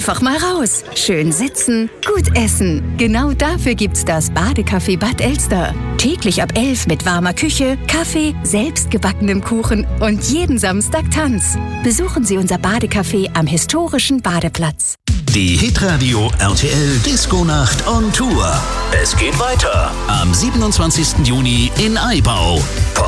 Einfach mal raus. Schön sitzen, gut essen. Genau dafür gibt's das Badecafé Bad Elster. Täglich ab 11 mit warmer Küche, Kaffee, selbstgebackenem Kuchen und jeden Samstag Tanz. Besuchen Sie unser Badecafé am historischen Badeplatz. Die Hitradio RTL Disco-Nacht on Tour. Es geht weiter am 27. Juni in Aibau.